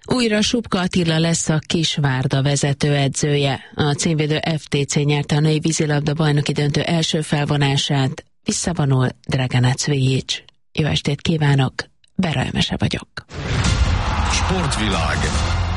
Újra Supka Attila lesz a Kisvárda vezetőedzője. A címvédő FTC nyerte a női vízilabda bajnoki döntő első felvonását. Visszavonul Dragan Cvijics. Jó estét kívánok, Bera Emese vagyok. Sportvilág.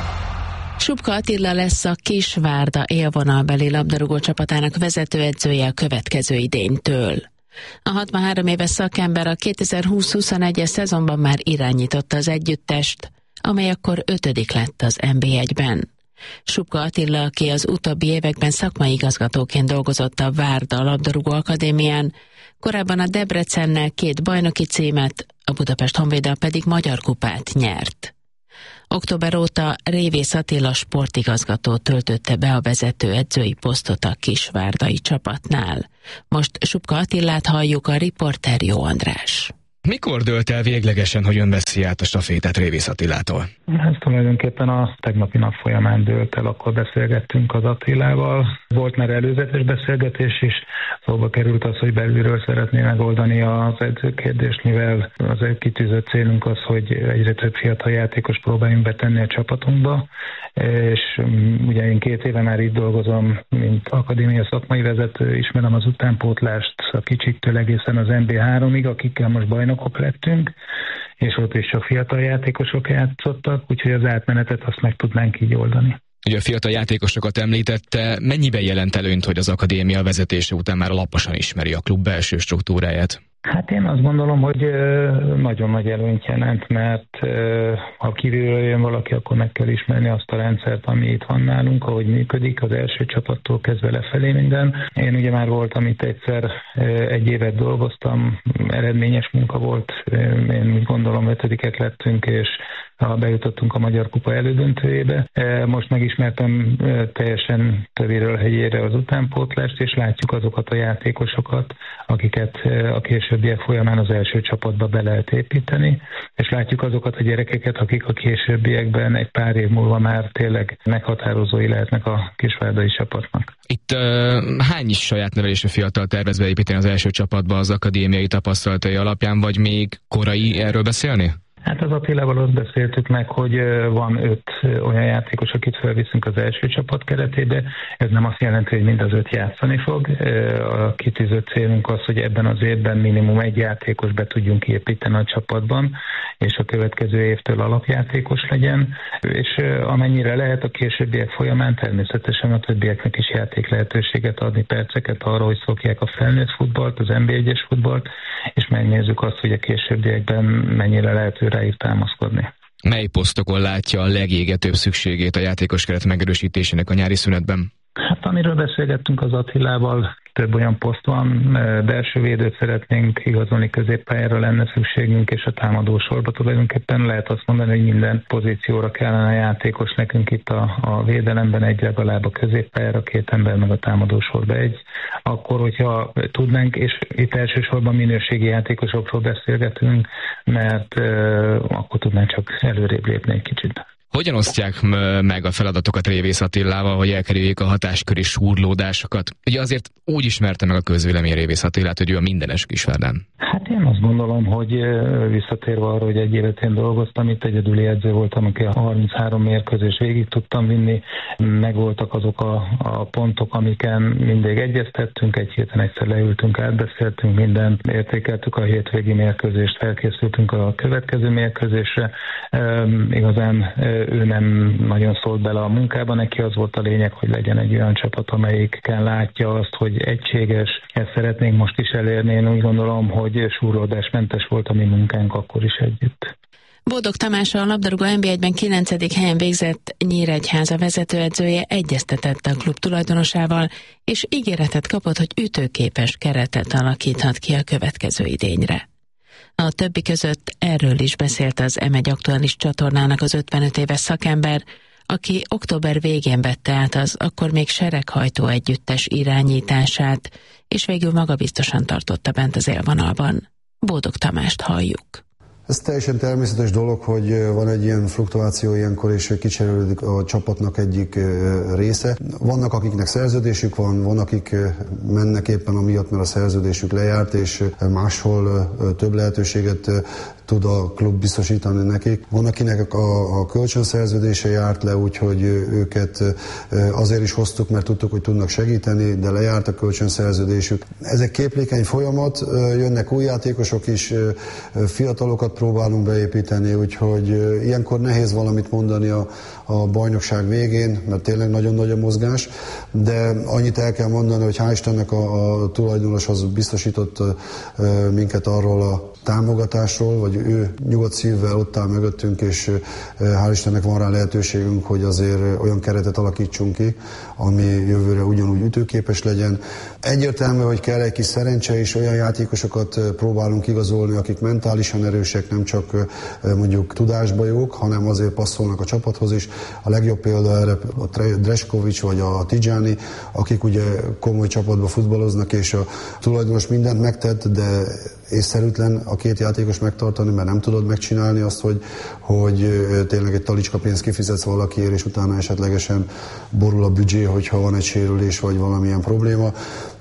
Supka Attila lesz a Kisvárda élvonalbeli labdarúgó csapatának vezetőedzője a következő idénytől. A 63 éves szakember a 2020-21-es szezonban már irányította az együttest, amely akkor 5. lett az NB1-ben. Supka Attila, aki az utóbbi években szakmai igazgatóként dolgozott a Várda labdarúgó akadémián, korábban a Debrecennel 2 bajnoki címet, a Budapest Honvéddal pedig Magyar kupát nyert. Október óta Révész Attila sportigazgató töltötte be a vezető edzői posztot a kisvárdai csapatnál. Most Supka Attilát halljuk, a riporter Jó András. Mikor dőlt el véglegesen, hogy ön veszi át a stafétát Révész Attilától? Ez tulajdonképpen a tegnapi nap folyamán dőlt el, akkor beszélgettünk az Attilával. Volt már előzetes beszélgetés is, szóba került az, hogy belülről szeretné megoldani az edzőkérdést, mivel az kitűzött célunk az, hogy egyre több fiatal játékos próbáljunk betenni a csapatunkba, és ugye én 2 éve már itt dolgozom, mint akadémia szakmai vezető, ismerem az utánpótlást a kicsiktől egészen az NB3-ig, akikkel most bajnokok lettünk, és ott is csak fiatal játékosok játszottak, úgyhogy az átmenetet azt meg tudnánk így oldani. Ugye a fiatal játékosokat említette, mennyiben jelent előnyt, hogy az akadémia vezetése után már alaposan ismeri a klub belső struktúráját? Hát én azt gondolom, hogy nagyon nagy előnyt jelent, mert ha kívülről jön valaki, akkor meg kell ismerni azt a rendszert, ami itt van nálunk, ahogy működik, az első csapattól kezdve lefelé minden. Én ugye már voltam itt egyszer, 1 évet dolgoztam, eredményes munka volt, én úgy gondolom 5-ek lettünk, és bejutottunk a Magyar Kupa elődöntőjébe. Most megismertem teljesen tövéről hegyére az utánpótlást, és látjuk azokat a játékosokat, akiket a későbbiek folyamán az első csapatba be lehet építeni, és látjuk azokat a gyerekeket, akik a későbbiekben egy pár év múlva már tényleg meghatározói lehetnek a kisvárdai csapatnak. Itt hány is saját nevelésű fiatal tervez beépíteni az első csapatba az akadémiai tapasztalatai alapján, vagy még korai erről beszélni? Hát az Attilával azt beszéltük meg, hogy van 5 olyan játékos, akit felviszünk az első csapat keretébe. Ez nem azt jelenti, hogy mind az 5 játszani fog. A kitűzött célunk az, hogy ebben az évben minimum 1 játékos be tudjunk építeni a csapatban, és a következő évtől alapjátékos legyen. És amennyire lehet a későbbiek folyamán természetesen a többieknek is játék lehetőséget adni, perceket arra, hogy szokják a felnőtt futballt, az NB1-es futballt, és megnézzük azt, hogy a későbbiekben mennyire lehet rájuk támaszkodni. Mely posztokon látja a legégetőbb szükségét a játékos keret megerősítésének a nyári szünetben? Hát amiről beszélgettünk az Attilával, több olyan poszt van, belső védőt szeretnénk igazolni, középpályára lenne szükségünk, és a támadó sorba tulajdonképpen lehet azt mondani, hogy minden pozícióra kellene játékos nekünk itt a védelemben, 1 legalább a középpályára, 2 ember meg a támadó sorba 1. Akkor, hogyha tudnánk, és itt elsősorban minőségi játékosokról beszélgetünk, mert akkor tudnánk csak előrébb lépni egy kicsit. Hogyan osztják meg a feladatokat Révész Attilával, hogy elkerüljék a hatásköri súrlódásokat? Ugye azért úgy ismerte meg a közvélemény Révész Attilát, hogy ő a mindenes Kisvárdán. Hát én azt gondolom, hogy visszatérve arra, hogy 1 évet én dolgoztam, itt egyedüli edző voltam, aki a 33 mérkőzés végig tudtam vinni, megvoltak azok a pontok, amiken mindig egyeztettünk, 1 héten egyszer leültünk, átbeszéltünk mindent, értékeltük a hétvégi mérkőzést, felkészültünk a következő mérkőzésre. Igazán ő nem nagyon szólt bele a munkába, neki az volt a lényeg, hogy legyen egy olyan csapat, amelyikkel látja azt, hogy egységes, ezt szeretnénk most is elérni. Én úgy gondolom, hogy súrlódásmentes volt a mi munkánk akkor is együtt. Bódog Tamás, a labdarúgó NB1-ben 9. helyen végzett Nyíregyháza vezetőedzője egyeztetett a klub tulajdonosával, és ígéretet kapott, hogy ütőképes keretet alakíthat ki a következő idényre. A többi között erről is beszélt az M1 aktuális csatornának az 55 éves szakember, aki október végén vette át az akkor még sereghajtó együttes irányítását, és végül magabiztosan tartotta bent az élvonalban. Bódog Tamást halljuk. Ez teljesen természetes dolog, hogy van egy ilyen fluktuáció ilyenkor, és kicserélődik a csapatnak egyik része. Vannak, akiknek szerződésük van akik mennek éppen amiatt, mert a szerződésük lejárt, és máshol több lehetőséget tud a klub biztosítani nekik. Van, akinek a kölcsönszerződése járt le, úgyhogy őket azért is hoztuk, mert tudtuk, hogy tudnak segíteni, de lejárt a kölcsönszerződésük. Ezek képlékeny folyamat, jönnek új játékosok is, fiatalokat próbálunk beépíteni, úgyhogy ilyenkor nehéz valamit mondani a bajnokság végén, mert tényleg nagyon nagy a mozgás, de annyit el kell mondani, hogy hál' Istennek a tulajdonos az biztosított minket arról a támogatásról, vagy ő nyugodt szívvel ott áll mögöttünk, és hál' Istennek van rá lehetőségünk, hogy azért olyan keretet alakítsunk ki, ami jövőre ugyanúgy ütőképes legyen. Egyértelmű, hogy kell egy kis szerencse, és olyan játékosokat próbálunk igazolni, akik mentálisan erősek, nem csak mondjuk tudásba jók, hanem azért passzolnak a csapathoz is. A legjobb példa erre a Dreskovics vagy a Tijani, akik ugye komoly csapatba futballoznak, és a tulajdonos mindent megtett, de észszerűtlen a két játékos megtartani, mert nem tudod megcsinálni azt, hogy tényleg egy talicska pénzt kifizetsz valakiért, és utána esetlegesen borul a büdzsé, hogyha van egy sérülés, vagy valamilyen probléma.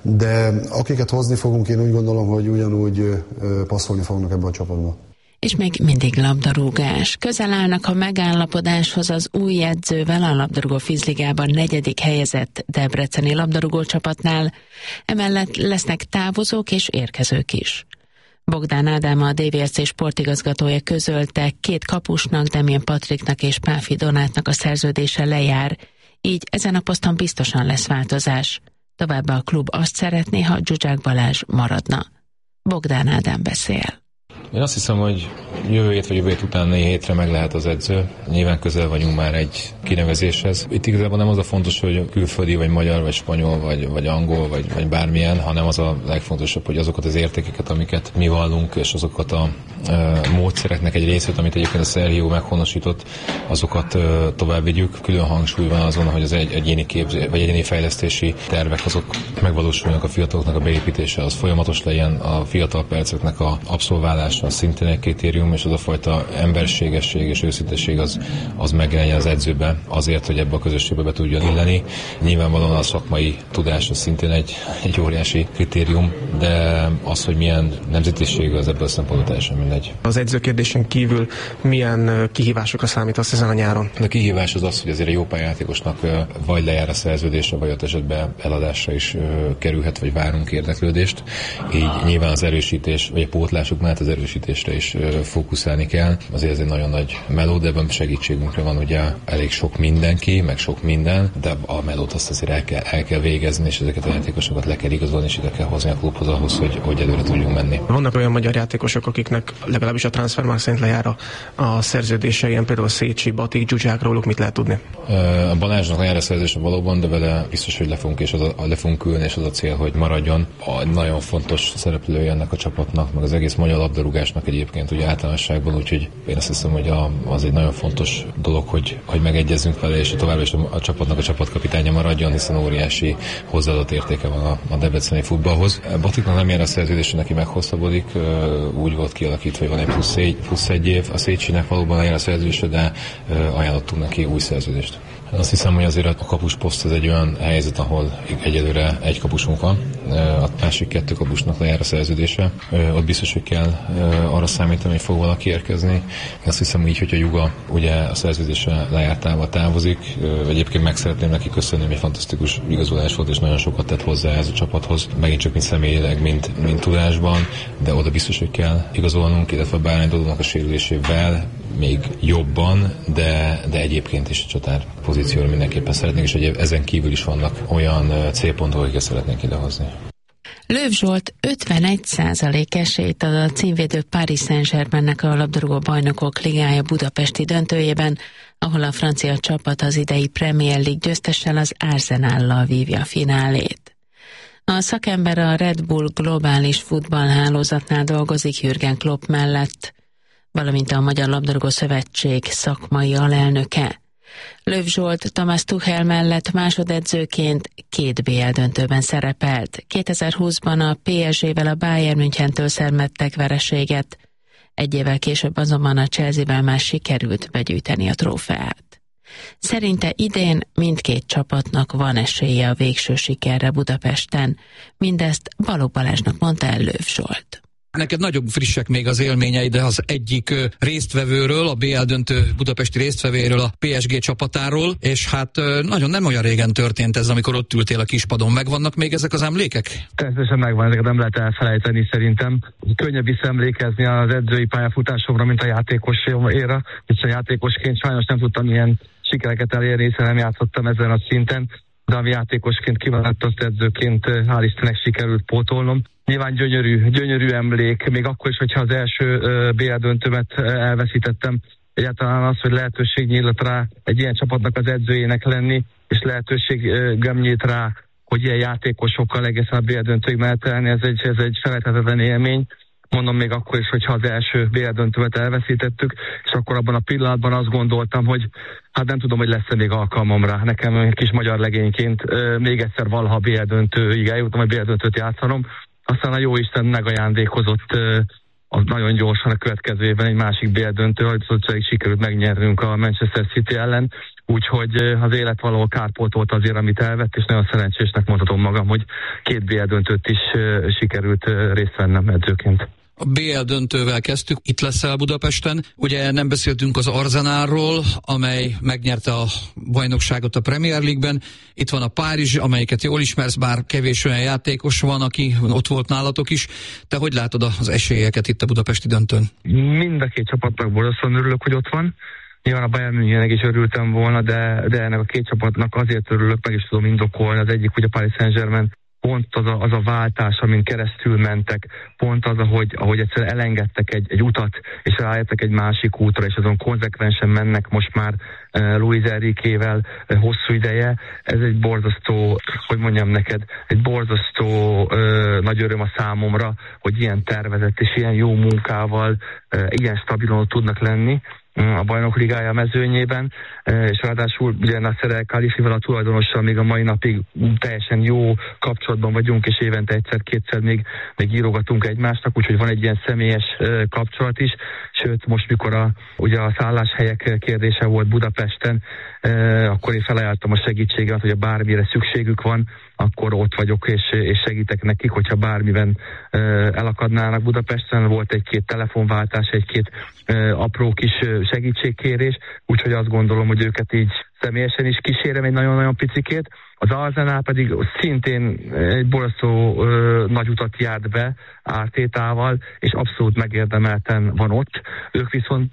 De akiket hozni fogunk, én úgy gondolom, hogy ugyanúgy passzolni fognak ebbe a csapatba. És még mindig labdarúgás. Közel állnak a megállapodáshoz az új edzővel a labdarúgó Fizligában 4. helyezett debreceni labdarúgó csapatnál. Emellett lesznek távozók és érkezők is. Bogdán Ádám, a DVSC sportigazgatója közölte, 2 kapusnak, Demjén Patriknak és Páfi Donátnak a szerződése lejár, így ezen a poszton biztosan lesz változás. Továbbá a klub azt szeretné, ha Zsuzsák Balázs maradna. Bogdán Ádám beszél. Én azt hiszem, hogy jövő hét vagy jövő hét után 4 hétre meg lehet az edző. Nyilván közel vagyunk már egy kinevezéshez. Itt igazából nem az a fontos, hogy külföldi, vagy magyar, vagy spanyol, vagy angol, vagy bármilyen, hanem az a legfontosabb, hogy azokat az értékeket, amiket mi vallunk, és azokat a módszereknek egy részét, amit egyébként a Sergio meghonosított, azokat tovább vigyük. Külön hangsúly van azon, hogy az egyéni vagy egyéni fejlesztési tervek azok megvalósulnak, a fiataloknak a beépítése, az folyamatos legyen, a fiatal perceknek a abszolválása az szintén egy kritérium, és az a fajta emberségesség és őszintesség az megjelenjen az edzőbe azért, hogy ebbe a közösségbe be tudjon illeni. Nyilvánvalóan a szakmai tudás az szintén egy óriási kritérium, de az, hogy milyen nemzetiség, az ebből a szempontból teljesen mindegy. Az edzőkérdésen kívül milyen kihívásokra számítasz ezen a nyáron? A kihívás az, hogy azért a jó pályátékosnak vagy lejár a szerződése, vagy ott esetben eladásra is kerülhet, vagy várunk érdeklődést. Így nyilván az erősítés, vagy a pótlásuk mellett az erősítésre is fókuszálni kell. Azért ez egy nagyon nagy meló, de ebben segítségünkre van ugye elég sok mindenki, meg sok minden, de a melót azt azért el kell végezni, és ezeket a játékosokat le kell igazolni, és ide kell hozni a klubhoz ahhoz, hogy előre tudjunk menni. Vannak olyan magyar játékosok, akiknek legalábbis a Transfermarkt szerint lejár a szerződése, ilyen például Szécsi, Batik, Zsuzsák, róluk mit lehet tudni? A Balázsnak lejár a szerződése valóban, de vele biztos, hogy le fogunk ülni, és az a cél, hogy maradjon. Nagyon fontos szereplője ennek a csapatnak, meg az egész magyar labdarúgásnak egyébként ugye általánosságban, úgyhogy én azt hiszem, hogy az egy nagyon fontos dolog, hogy megegyezzünk vele, és továbbra is a csapatnak a csapatkapitánya maradjon, hiszen óriási hozzáadott értéke van a debreceni futballhoz. Batiknak nem jár a szerződés, neki meghosszabbodik, úgy volt kialakítva, hogy van egy plusz egy év. A Szécsinek valóban lejár a szerződésre, de ajánlottunk neki új szerződést. Azt hiszem, hogy azért a kapusposzt az egy olyan helyzet, ahol egyelőre egy kapusunk van, a másik 2 kapusnak lejár a szerződése. Ott biztos, hogy kell arra számítani, hogy fog valaki érkezni. Én azt hiszem így, hogy a Juga ugye a szerződése lejártával távozik. Egyébként meg szeretném neki köszönni, hogy egy fantasztikus igazolás volt, és nagyon sokat tett hozzá ez a csapathoz. Megint csak mint személyileg, mint tudásban, de oda biztos, hogy kell igazolnunk, illetve Bálint Dodónak a sérülésével még jobban, de egyébként is a csatár pozícióra mindenképpen szeretnénk, és hogy ezen kívül is vannak olyan célpontok, akiket szeretnénk idehozni. Löw Zsolt 51% esélyt ad a címvédő Paris Saint-Germainnek a labdarúgó bajnokok ligája budapesti döntőjében, ahol a francia csapat az idei Premier League győztessel, az Arsenallal vívja a finálét. A szakember a Red Bull globális futballhálózatnál dolgozik Jürgen Klopp mellett, valamint a Magyar Labdarúgó Szövetség szakmai alelnöke. Löw Zsolt Thomas Tuchel mellett másodedzőként 2 BL döntőben szerepelt. 2020-ban a PSG-vel a Bayern Münchentől szenvedtek vereséget. Egy évvel később azonban a Chelsea-vel már sikerült begyűjteni a trófeát. Szerinte idén mindkét csapatnak van esélye a végső sikerre Budapesten. Mindezt Balogh Balázsnak mondta el Löw Zsolt. Neked nagyon frissek még az élményeid az egyik résztvevőről, a BL döntő budapesti résztvevőről, a PSG csapatáról, és hát nagyon nem olyan régen történt ez, amikor ott ültél a kispadon. Megvannak még ezek az emlékek? Természetesen megvan, ezeket nem lehet elfelejteni szerintem. Könnyebb visszaemlékezni az edzői pályafutásomra, mint a játékosomra, és a játékosként sajnos nem tudtam ilyen sikereket elérni, hiszen nem játszottam ezen a szinten, de ami játékosként kimaradt, azt edzőként hál' Istennek sikerült pótolnom. Nyilván gyönyörű emlék, még akkor is, hogyha az első BL döntőmet elveszítettem. Egyáltalán az, hogy lehetőség nyílt rá egy ilyen csapatnak az edzőjének lenni, és lehetőségem nyílt rá, hogy ilyen játékosokkal egészen a BL döntőig menetelni, ez egy felejthetetlen élmény. Mondom még akkor is, hogyha az első BL döntőmet elveszítettük, és akkor abban a pillanatban azt gondoltam, hogy hát nem tudom, hogy lesz-e még alkalmam rá. Nekem egy kis magyar legényként még egyszer valaha BL döntőig eljutom, hogy BL döntőt játszanom. Aztán a jóisten megajándékozott az nagyon gyorsan a következő évben egy másik BL döntő, hogy sikerült megnyernünk a Manchester City ellen, úgyhogy az élet valahol kárpótolt azért, amit elvett, és nagyon szerencsésnek mondhatom magam, hogy 2 BL döntőt is sikerült részt vennem edzőként. A BL döntővel kezdtük, itt leszel Budapesten. Ugye nem beszéltünk az Arsenalról, amely megnyerte a bajnokságot a Premier League-ben. Itt van a Párizs, amelyiket jól ismersz, bár kevés olyan játékos van, aki ott volt nálatok is. Te hogy látod az esélyeket itt a budapesti döntőn? Mind a 2 csapatnak borzasztóan örülök, hogy ott van. Nyilván a Bayern Münchennek is örültem volna, de ennek a 2 csapatnak azért örülök, meg is tudom indokolni. Az egyik ugye a Paris Saint-Germain, pont az a váltás, amin keresztül mentek, pont az, ahogy egyszer elengedtek egy utat, és rájöttek egy másik útra, és azon konzekvensen mennek most már Luis Enriquével hosszú ideje. Ez egy borzasztó, hogy mondjam neked, egy borzasztó nagy öröm a számomra, hogy ilyen tervezett és ilyen jó munkával ilyen stabilan tudnak lenni a Bajnok Ligája mezőnyében, és ráadásul ugye Nasser El Khalifival, a tulajdonossal még a mai napig teljesen jó kapcsolatban vagyunk, és évente egyszer-kétszer még írogatunk egymásnak, úgyhogy van egy ilyen személyes kapcsolat is, sőt most mikor ugye a szálláshelyek kérdése volt Budapesten, akkor én felajánlottam a segítséget, hogy bármire szükségük van, akkor ott vagyok, és segítek nekik, hogyha bármiben elakadnának Budapesten. Volt egy-két telefonváltás, egy-két apró kis segítségkérés, úgyhogy azt gondolom, hogy őket így személyesen is kísérem egy nagyon-nagyon picikét. Az Arsenal pedig szintén egy borzasztó nagy utat járt be Ártétával, és abszolút megérdemelten van ott. Ők viszont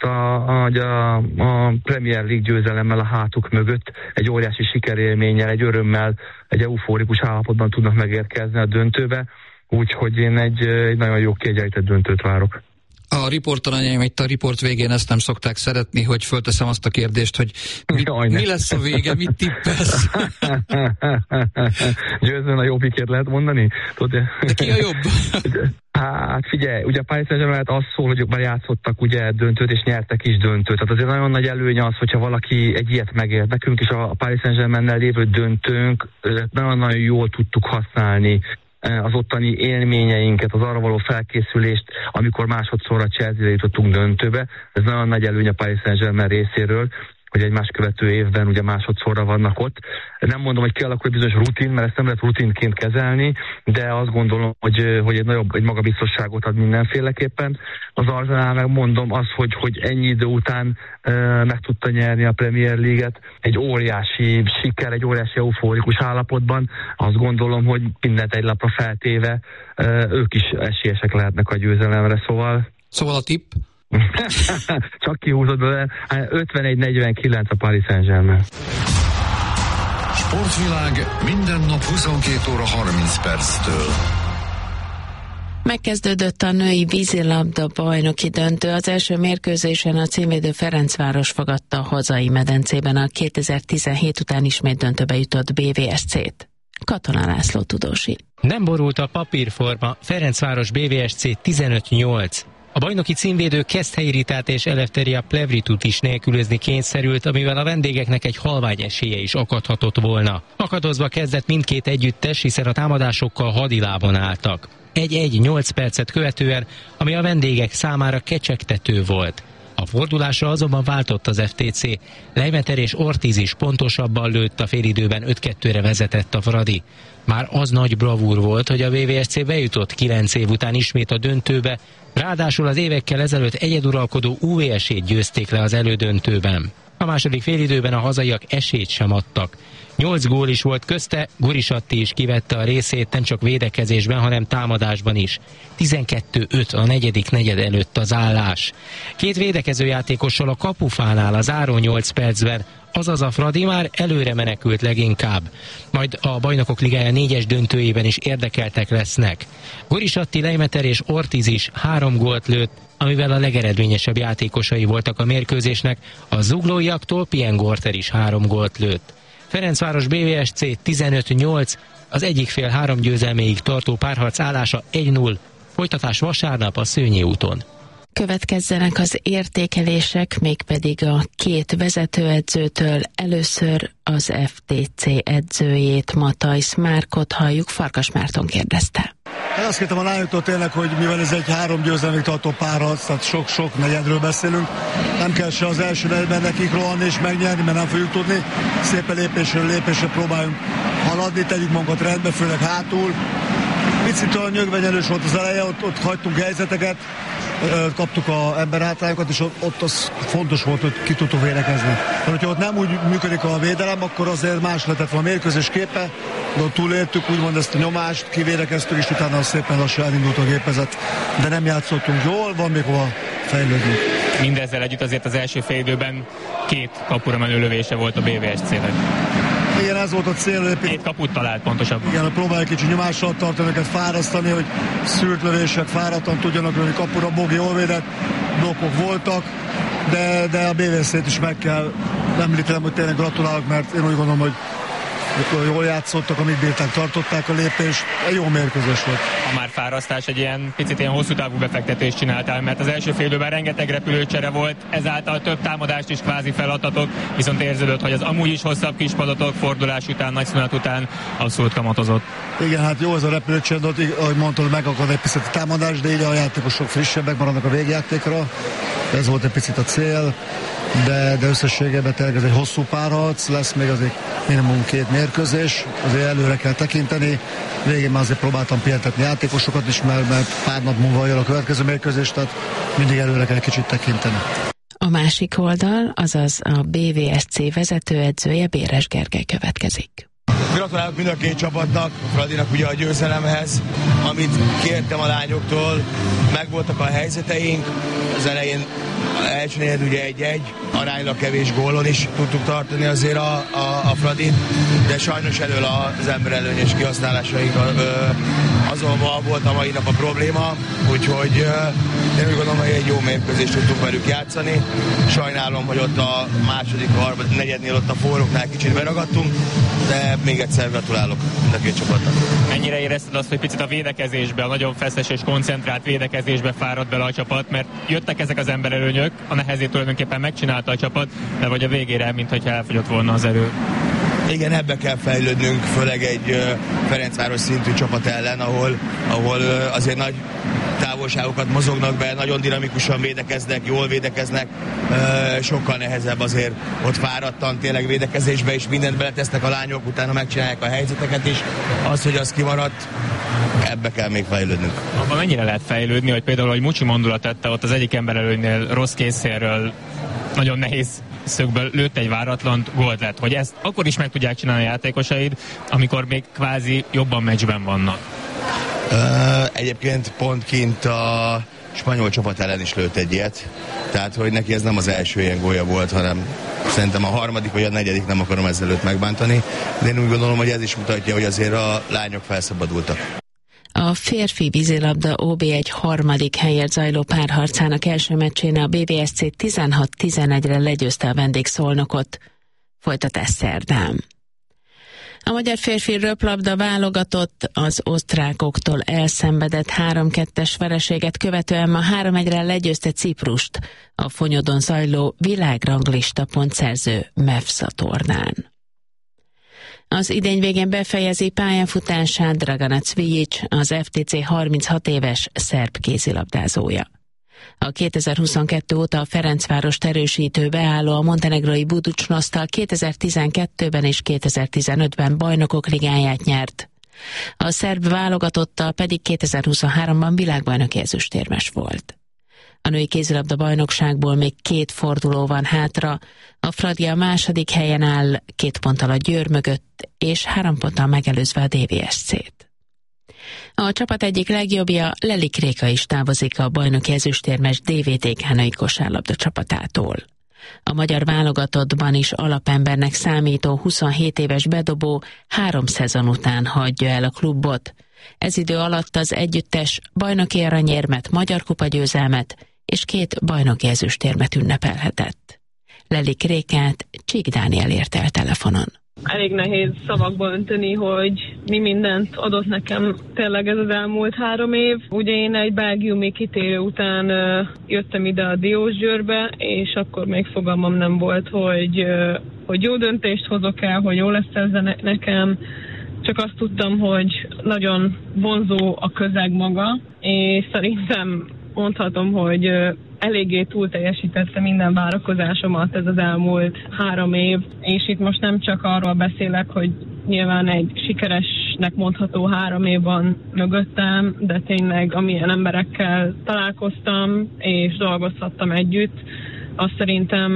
a Premier League győzelemmel a hátuk mögött egy óriási sikerélménnyel, egy örömmel, egy eufórikus állapotban tudnak megérkezni a döntőbe, úgyhogy én egy nagyon jó kiegyenlített döntőt várok. A riportalanyaim itt a riport végén ezt nem szokták szeretni, hogy fölteszem azt a kérdést, hogy mi lesz a vége, mit tippelsz? Győzően a jobbikért lehet mondani? De ki a jobb? Hát figyelj, ugye a Paris Saint-Germain az szól, hogy már játszottak ugye döntőt, és nyertek is döntőt. Tehát azért nagyon nagy előnye az, hogyha valaki egy ilyet megért. Nekünk is a Paris Saint-Germainnel lévő döntőnk nagyon-nagyon jól tudtuk használni az ottani élményeinket, az arra való felkészülést, amikor másodszorra Chelsea-re jutottunk döntőbe. Ez nagyon nagy előny a Paris Saint-Germain részéről, hogy egymás követő évben ugye másodszorra vannak ott. Nem mondom, hogy kialakul egy bizonyos rutin, mert ezt nem lehet rutinként kezelni, de azt gondolom, hogy egy magabiztosságot ad mindenféleképpen. Az Arsenal meg mondom az, hogy ennyi idő után meg tudta nyerni a Premier League-et egy óriási siker, egy óriási eufórikus állapotban. Azt gondolom, hogy mindent egy lapra feltéve ők is esélyesek lehetnek a győzelemre, szóval a tipp? Csak kihúzod bele, 51-49 a Paris Saint-Germain. Sportvilág minden nap 22 óra 30 perctől. Megkezdődött a női vízilabda bajnoki döntő. Az első mérkőzésen a címvédő Ferencváros fogadta a hazai medencében a 2017 után ismét döntőbe jutott BVSC-t. Katona László tudósít. Nem borult a papírforma, Ferencváros BVSC 15-8. A bajnoki címvédő Keszthelyi Ritát és Eleftheria Plevritut is nélkülözni kényszerült, amivel a vendégeknek egy halvány esélye is akadhatott volna. Akadozva kezdett mindkét együttes, hiszen a támadásokkal hadilábon álltak. 1-1 8 percet követően, ami a vendégek számára kecsegtető volt. A fordulásra azonban váltott az FTC. Leimeter és Ortiz is pontosabban lőtt, a félidőben 5-2-re vezetett a Fradi. Már az nagy bravúr volt, hogy a VVSC bejutott 9 év után ismét a döntőbe, ráadásul az évekkel ezelőtt egyeduralkodó UVS-ét győzték le az elődöntőben. A második félidőben a hazaiak esélyt sem adtak. 8 gól is volt közte, Gurisatti is kivette a részét nem csak védekezésben, hanem támadásban is. 12-5 a negyedik negyed előtt az állás. 2 védekezőjátékossal a kapufánál a záró 8 percben, azaz a Fradi már előre menekült leginkább. Majd a Bajnokok Ligája 4-es döntőjében is érdekeltek lesznek. Gurisatti, Leimeter és Ortiz is 3 gólt lőtt, amivel a legeredményesebb játékosai voltak a mérkőzésnek, a zuglóiaktól Pien Gorter is 3 gólt lőtt. Ferencváros BVSC 15-8, az egyik fél 3 győzelméig tartó párharc állása 1-0, folytatás vasárnap a Szőnyi úton. Következzenek az értékelések, mégpedig a 2 vezetőedzőtől. Először az FTC edzőjét, Matthijs Márkot halljuk, Farkas Márton kérdezte. Én azt kértem a lányoktól tényleg, hogy mivel ez egy 3 győzelmig tartó párharc, tehát sok-sok negyedről beszélünk, nem kell se az első negyedben nekik rohanni és megnyerni, mert nem fogjuk tudni. Szépen lépésről lépésre próbáljunk haladni, tegyük magunkat rendbe, főleg hátul. Picit olyan nyögvenyelős volt az eleje, ott hagytunk helyzeteket, kaptuk az emberhátrányokat, és ott az fontos volt, hogy ki tudtuk védekezni. Mert hogyha ott nem úgy működik a védelem, akkor azért más lehetett volna a mérkőzés képe, de ott túléltük, úgymond ezt a nyomást, kivédekeztük, és utána szépen lassan elindult a gépezet. De nem játszottunk jól, van még hova fejlődni. Mindezzel együtt azért az első félidőben 2 kapura menő lövése volt a BVSC-nek. Igen, ez volt a cél, hogy 2 kaput talált pontosabban. Igen, próbáljuk kicsi nyomással tartani, őket fárasztani, hogy szűrt lövések fáradtan tudjanak lőni kapura. Bogi jól védett, blokkok voltak, de a BVSC-t is meg kell említenem, hogy tényleg gratulálok, mert én úgy gondolom, hogy jól játszottak, amit bírták, tartották a lépést. Egy jó mérkőzés volt. A már fárasztás egy picit ilyen hosszú távú befektetést csináltál, mert az első fél időben rengeteg repülőcsere volt, ezáltal több támadást is kvázi feladtatok, viszont érződött, hogy az amúgy is hosszabb kispadotok fordulás után, nagy szünet után abszolút kamatozott. Igen, hát jó ez a repülőcsere, ahogy mondtad, megakad egy picit a támadás, de így a játékosok frissebbek maradnak a végjátékra. Ez volt egy picit a cél. De összességében tényleg ez egy hosszú párharc, lesz még azért minimum 2 mérkőzés, azért előre kell tekinteni. Végén már azért próbáltam pihentetni játékosokat is, mert pár nap múlva jön a következő mérkőzés, tehát mindig előre kell kicsit tekinteni. A másik oldal, azaz a BVSC vezetőedzője, Béres Gergely következik. Gratulálok mind a 2 csapatnak, Fradinak ugye a győzelemhez, amit kértem a lányoktól, megvoltak a helyzeteink, az elején első negyed ugye 1-1, aránylag kevés gólon is tudtuk tartani azért a Fradit, de sajnos elől az emberelőnyös kihasználásaink azon volt a mai nap a probléma, úgyhogy én úgy gondolom, hogy egy jó mérkőzést tudtunk velük játszani. Sajnálom, hogy ott a második, harmadik, negyednél ott a forróknál kicsit beragadtunk, de még egyszer gratulálok mind a 2 csapatnak. Mennyire érezted azt, hogy picit a védekezésbe, a nagyon feszes és koncentrált védekezésbe fáradt bele a csapat, mert jöttek ezek az emberelőnyök, a nehezét tulajdonképpen megcsinálta a csapat, de vagy a végére, mintha elfogyott volna az erő. Igen, ebbe kell fejlődnünk, főleg egy Ferencváros szintű csapat ellen, ahol azért nagy távolságokat mozognak be, nagyon dinamikusan védekeznek, jól védekeznek, sokkal nehezebb azért ott fáradtan tényleg védekezésbe, és mindent beletesznek a lányok, utána megcsinálják a helyzeteket is. Az, hogy az kimaradt, ebbe kell még fejlődnünk. Abban mennyire lehet fejlődni, hogy például, hogy Mucsi Mondula tette ott az egyik emberelőnynél rossz készszélről, nagyon nehéz szögből lőtt egy váratlant, gólt lett, hogy ezt akkor is meg tudják csinálni a játékosaid, amikor még kvázi jobban meccsben vannak. Egyébként pont kint a spanyol csapat ellen is lőtt egy ilyet, tehát hogy neki ez nem az első ilyen gólja volt, hanem szerintem a harmadik vagy a negyedik, nem akarom ezzel őt megbántani, de én úgy gondolom, hogy ez is mutatja, hogy azért a lányok felszabadultak. A férfi vízilabda OB1 harmadik helyért zajló párharcának első meccsén a BVSC 16-11-re legyőzte a vendégszolnokot. Folytatás szerdán. A magyar férfi röplabda válogatott az osztrákoktól elszenvedett 3-2-es vereséget követően ma 3-1-re legyőzte Ciprust a Fonyodon zajló világranglista pontszerző MEFSA tornán. Az idény végén befejezi pályafutását Dragana Cvijic, az FTC 36 éves szerb kézilabdázója. A 2022 óta a Ferencvárost erősítő beálló a montenegrói Budućnosztal 2012-ben és 2015-ben Bajnokok Ligáját nyert. A szerb válogatottal pedig 2023-ban világbajnoki ezüstérmes volt. A női kézilabda bajnokságból még 2 forduló van hátra, a Fradi a második helyen áll 2 ponttal a Győr mögött, és 3 ponttal megelőzve a DVSC-t. A csapat egyik legjobbja, Lelik Réka is távozik a bajnoki ezüstérmes DVTK női kosárlabda csapatától. A magyar válogatottban is alapembernek számító 27 éves bedobó 3 szezon után hagyja el a klubot. Ez idő alatt az együttes bajnoki aranyérmet, magyar kupagyőzelmet és 2 bajnoki ezüstérmet ünnepelhetett. Lelik Rékát Csík Dániel érte el telefonon. Elég nehéz szavakba önteni, hogy mi mindent adott nekem tényleg ez az elmúlt 3 év. Ugye én egy belgiumi kitérő után jöttem ide a Diósgyőrbe, és akkor még fogalmam nem volt, hogy jó döntést hozok el, hogy jó lesz ez nekem. Csak azt tudtam, hogy nagyon vonzó a közeg maga, és szerintem mondhatom, hogy eléggé túl teljesítette minden várakozásomat ez az elmúlt 3 év, és itt most nem csak arról beszélek, hogy nyilván egy sikeresnek mondható 3 év van mögöttem, de tényleg amilyen emberekkel találkoztam és dolgozhattam együtt, azt szerintem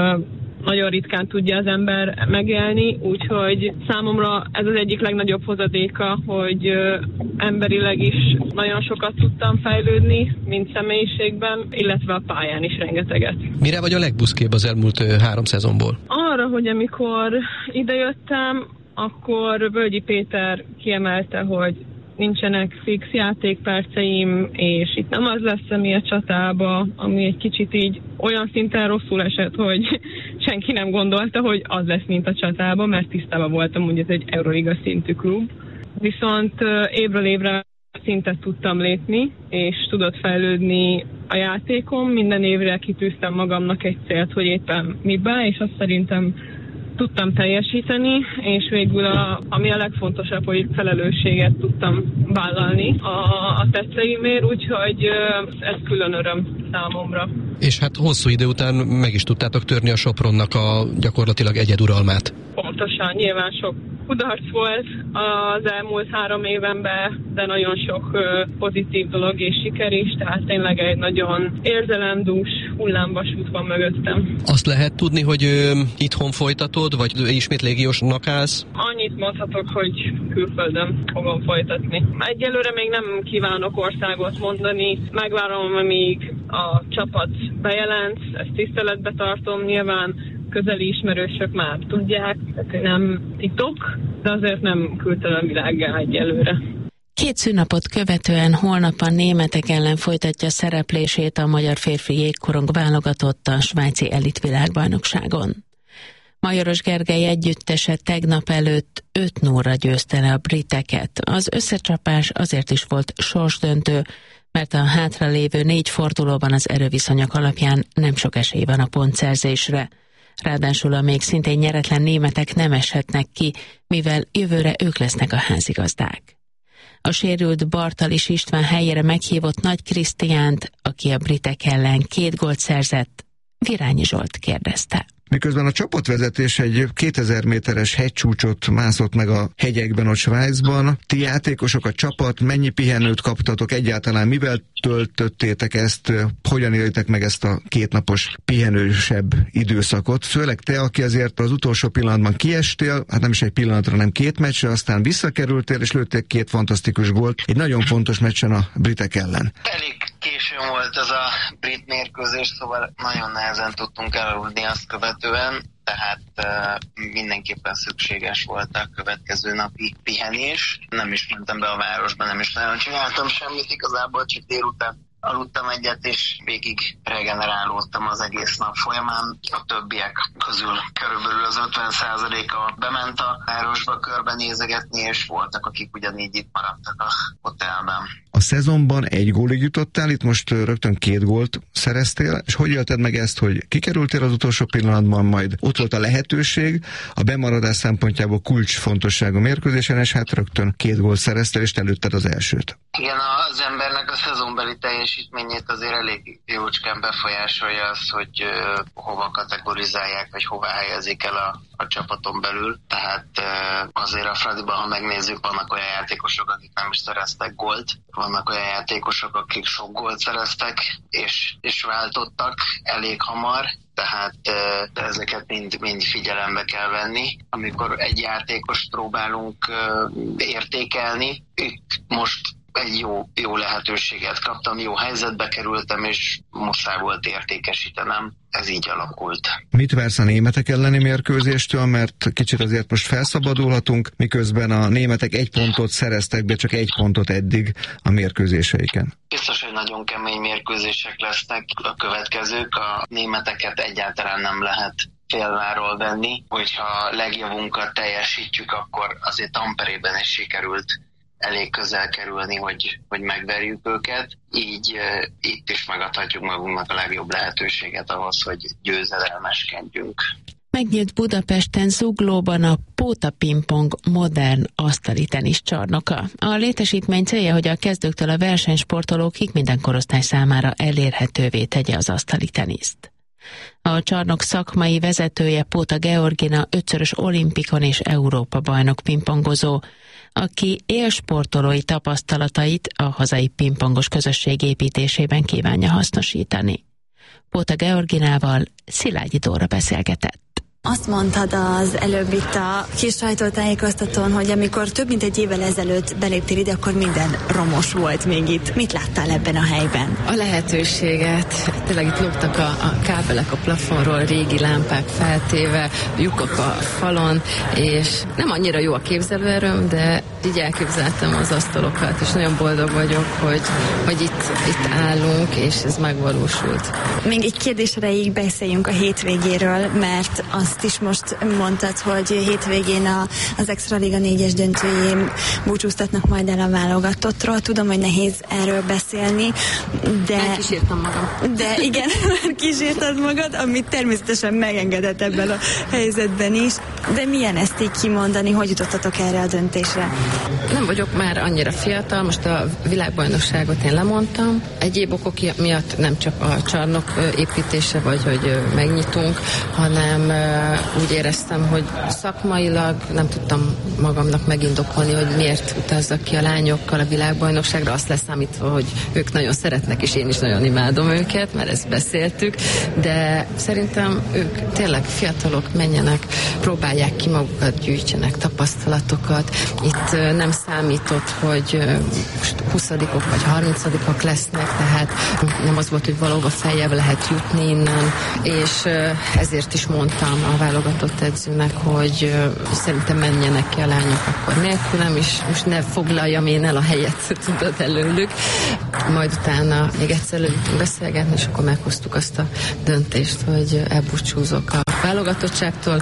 nagyon ritkán tudja az ember megélni, úgyhogy számomra ez az egyik legnagyobb hozadéka, hogy emberileg is nagyon sokat tudtam fejlődni, mint személyiségben, illetve a pályán is rengeteget. Mire vagy a legbuszkébb az elmúlt 3 szezonból? Arra, hogy amikor idejöttem, akkor Völgyi Péter kiemelte, hogy nincsenek fix játékperceim, és itt nem az lesz, ami a csatába, ami egy kicsit így olyan szinten rosszul esett, hogy senki nem gondolta, hogy az lesz, mint a csatába, mert tisztában voltam, hogy ez egy Euroliga szintű klub. Viszont évről évre szintet tudtam lépni, és tudott fejlődni a játékom. Minden évre kitűztem magamnak egy célt, hogy éppen miben, és azt szerintem tudtam teljesíteni, és végül ami a legfontosabb, hogy felelősséget tudtam vállalni a tetteimért, úgyhogy ez külön öröm számomra. És hát hosszú idő után meg is tudtátok törni a Sopronnak a gyakorlatilag egyeduralmát. Pontosan, nyilván sok kudarc volt az elmúlt 3 évenben, de nagyon sok pozitív dolog és siker is, tehát tényleg egy nagyon érzelemdús hullámvasút van mögöttem. Azt lehet tudni, hogy itthon folytatod, vagy ismét légiósnak állsz? Annyit mondhatok, hogy külföldön fogom folytatni. Egyelőre még nem kívánok országot mondani, megvárom, amíg a csapat bejelent, ezt tiszteletbe tartom, nyilván közeli ismerősök már tudják, tehát nem titok, de azért nem küldtem a világgá egyelőre. 2 szünnapot követően holnap a németek ellen folytatja szereplését a magyar férfi jégkorong válogatott a svájci elitvilágbajnokságon. Majoros Gergely együttese tegnap előtt 5-0-ra győzte le a briteket. Az összecsapás azért is volt sorsdöntő, mert a hátralévő 4 fordulóban az erőviszonyok alapján nem sok esély van a pontszerzésre. Ráadásul a még szintén nyeretlen németek nem eshetnek ki, mivel jövőre ők lesznek a házigazdák. A sérült Bartalis István helyére meghívott Nagy Krisztiánt, aki a britek ellen 2 gólt szerzett, Virányi Zsolt kérdezte. Miközben a csapatvezetés egy 2000 méteres hegycsúcsot mászott meg a hegyekben, a Svájcban, ti játékosok, a csapat, mennyi pihenőt kaptatok egyáltalán, mivel töltöttétek ezt, hogyan élitek meg ezt a 2 napos pihenősebb időszakot? Főleg te, aki azért az utolsó pillanatban kiestél, hát nem is egy pillanatra, hanem 2 meccsre, aztán visszakerültél, és lőttél 2 fantasztikus gólt egy nagyon fontos meccsen a britek ellen. Elég későn volt ez a brit mérkőzés, szóval nagyon nehezen tudtunk elaludni azt követően, tehát mindenképpen szükséges volt a következő napi pihenés. Nem is mentem be a városba, nem is nagyon csináltam semmit, igazából csak délután aludtam egyet, és végig regenerálódtam az egész nap folyamán. A többiek közül körülbelül az 50%-a bement a városba körbenézegetni, és voltak, akik ugyanígy itt maradtak a hotelben. A szezonban 1 gólig jutottál, itt most rögtön 2 gólt szereztél, és hogy élted meg ezt, hogy kikerültél az utolsó pillanatban, majd ott volt a lehetőség, a bemaradás szempontjából kulcsfontosságú mérkőzésen, és hát rögtön 2 gólt szereztél, és te lőtted az elsőt. Igen, az embernek a szezonbeli teljesítményét azért elég jócskán befolyásolja az, hogy hova kategorizálják, vagy hova helyezik el a csapaton belül. Tehát azért a Fradiban, ha megnézzük, vannak olyan játékosok, akik nem is szereztek gólt, vannak olyan játékosok, akik sok gólt szereztek, és váltottak elég hamar, tehát ezeket mind figyelembe kell venni. Amikor egy játékost próbálunk értékelni, itt most egy jó lehetőséget kaptam, jó helyzetbe kerültem, és muszáj volt értékesítenem. Ez így alakult. Mit vársz a németek elleni mérkőzéstől, mert kicsit azért most felszabadulhatunk, miközben a németek 1 pontot szereztek, de csak 1 pontot eddig a mérkőzéseiken. Biztos, hogy nagyon kemény mérkőzések lesznek a következők. A németeket egyáltalán nem lehet félváról venni. Hogyha legjavunkat teljesítjük, akkor azért Tamperében is sikerült elég közel kerülni, hogy megverjük őket. Így itt is megadhatjuk magunknak a legjobb lehetőséget ahhoz, hogy győzedelmeskedjünk. Megnyílt Budapesten Zuglóban a Póta Pingpong modern asztali teniszcsarnoka. A létesítmény célja, hogy a kezdőktől a versenysportolókig minden korosztály számára elérhetővé tegye az asztali teniszt. A csarnok szakmai vezetője Póta Georgina 5-szörös olimpikon és Európa bajnok pingpongozó, aki élsportolói tapasztalatait a hazai pingpongos közösség építésében kívánja hasznosítani. Póta Georginával Szilágyi Dóra beszélgetett. Azt mondtad az előbb itt a kis sajtótájékoztatón, hogy amikor több mint 1 évvel ezelőtt beléptél ide, akkor minden romos volt még itt. Mit láttál ebben a helyben? A lehetőséget. Tényleg itt lógtak a kábelek a plafonról, régi lámpák feltéve, lyukak a falon, és nem annyira jó a képzelőerőm, de így elképzeltem az asztalokat, és nagyon boldog vagyok, hogy itt állunk, és ez megvalósult. Még egy kérdés erejéig beszéljünk a hétvégéről, mert azt is most mondtad, hogy hétvégén az Extraliga 4-es döntőjén búcsúztatnak majd el a válogatottról. Tudom, hogy nehéz erről beszélni, de... Megkísértem magam. De igen, kísérted magad, amit természetesen megengedett ebben a helyzetben is. De milyen ezt így kimondani, hogy jutottatok erre a döntésre? Nem vagyok már annyira fiatal, most a világbajnokságot én lemondtam. Egyéb okok miatt nem csak a csarnok építése, vagy hogy megnyitunk, hanem úgy éreztem, hogy szakmailag nem tudtam magamnak megindokolni, hogy miért utazzak ki a lányokkal a világbajnokságra, azt leszámítva, hogy ők nagyon szeretnek, és én is nagyon imádom őket, mert ezt beszéltük, de szerintem ők tényleg fiatalok, menjenek, próbálják ki magukat, gyűjtsenek tapasztalatokat. Itt nem számított, hogy most 20-ok vagy 30-ok lesznek, tehát nem az volt, hogy valóban feljebb lehet jutni innen, és ezért is mondtam a válogatott edzőnek, hogy szerintem menjenek ki a lányok akkor nélkülem, és most ne foglaljam én el a helyet, tudod, előlük. Majd utána még egyszer leültünk beszélgetni, és akkor meghoztuk azt a döntést, hogy elbúcsúzok a válogatottságtól,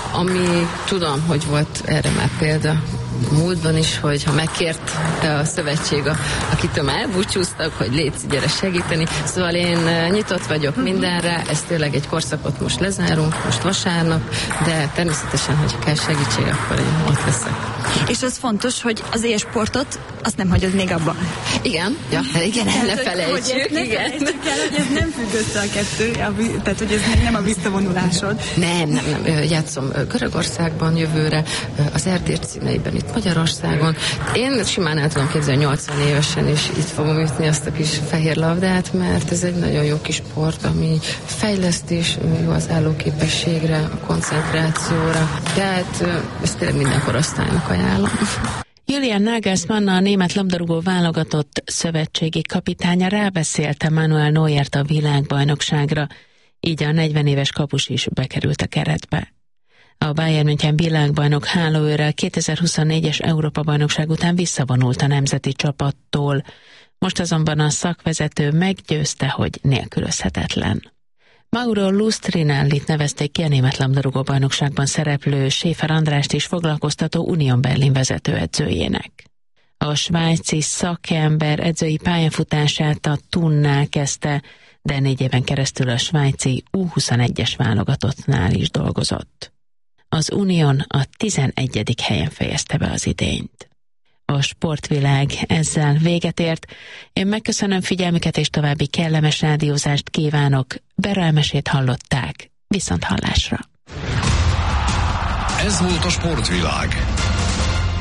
ami tudom, hogy volt erre már példa múltban is, hogy ha megkért a szövetség, akitől már elbúcsúztak, hogy légy, gyere segíteni. Szóval én nyitott vagyok mindenre, ez tényleg egy korszakot most lezárunk, most vasárnap, de természetesen, hogyha kell segítség, akkor én ott leszek. És az fontos, hogy az élsportot, azt nem hagyod még abba. Igen, ne felejtsük. Igen. Hogy ez nem függ össze a kettő, tehát hogy ez nem a visszavonulásod. Nem. Játszom Görögországban jövőre, az Erdély színeiben itt Magyarországon. Én simán el tudom képzelni 80 évesen, és itt fogom ütni azt a kis fehér labdát, mert ez egy nagyon jó kis sport, ami fejlesztés, jó az állóképességre, a koncentrációra. Tehát ezt tényleg minden korosztálynak ajánlom. Julian Nagelsmann, a német labdarúgó válogatott szövetségi kapitánya rábeszélte Manuel Neuert a világbajnokságra, így a 40 éves kapus is bekerült a keretbe. A Bayern München világbajnok hálóőrrel 2024-es Európa-bajnokság után visszavonult a nemzeti csapattól. Most azonban a szakvezető meggyőzte, hogy nélkülözhetetlen. Mauro Lustrinellit nevezték ki a német labdarúgó bajnokságban szereplő Schäfer Andrást is foglalkoztató Union Berlin vezetőedzőjének. A svájci szakember edzői pályafutását a Thunnál kezdte, de 4 éven keresztül a svájci U21-es válogatottnál is dolgozott. Az Unión a 11. helyen fejezte be az idényt. A sportvilág ezzel véget ért. Én megköszönöm figyelmüket, és további kellemes rádiózást kívánok. Bera Elmesét hallották. Viszont hallásra. Ez volt a sportvilág.